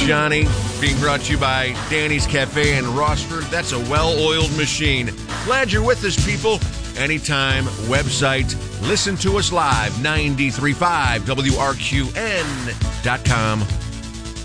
Johnny, being brought to you by Danny's Cafe in Rossford. That's a well-oiled machine. Glad you're with us, people. Anytime, website, listen to us live, 93.5 WRQN.com.